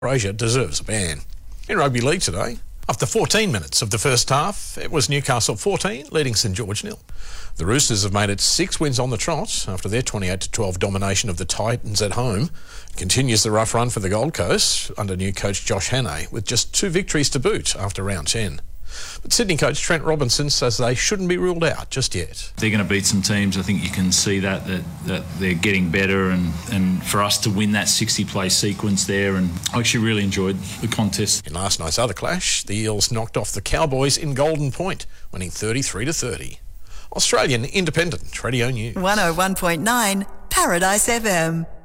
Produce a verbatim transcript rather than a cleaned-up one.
Fraser deserves a ban. In rugby league today, after fourteen minutes of the first half, it was Newcastle fourteen, leading St George nil. The Roosters have made it six wins on the trot after their twenty-eight to twelve domination of the Titans at home. It continues the rough run for the Gold Coast under new coach Josh Hannay, with just two victories to boot after round ten. But Sydney coach Trent Robinson says they shouldn't be ruled out just yet. They're going to beat some teams. I think you can see that that, that they're getting better, and, and for us to win that sixty play sequence there, and I actually really enjoyed the contest. In last night's other clash, the Eels knocked off the Cowboys in Golden Point, winning thirty-three to thirty. Australian Independent Radio News. one oh one point nine Paradise F M.